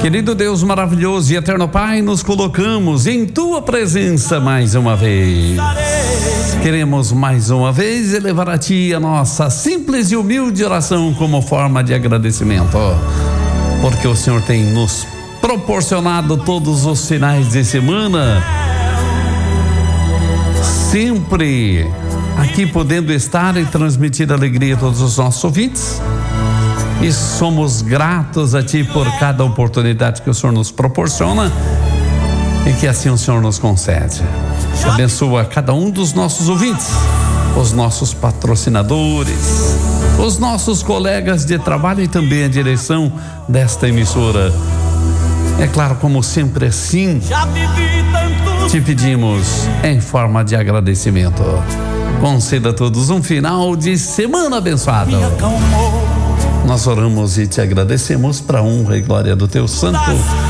Querido Deus maravilhoso e eterno Pai, nos colocamos em Tua presença mais uma vez. Queremos mais uma vez elevar a Ti a nossa simples e humilde oração como forma de agradecimento, porque o Senhor tem nos proporcionado todos os finais de semana, sempre aqui podendo estar e transmitir alegria a todos os nossos ouvintes. E somos gratos a Ti por cada oportunidade que o Senhor nos proporciona e que assim o Senhor nos concede. Abençoa cada um dos nossos ouvintes, os nossos patrocinadores, os nossos colegas de trabalho e também a direção desta emissora. É claro, como sempre assim, te pedimos em forma de agradecimento. Conceda a todos um final de semana abençoado. Nós oramos e te agradecemos para a honra e glória do Teu santo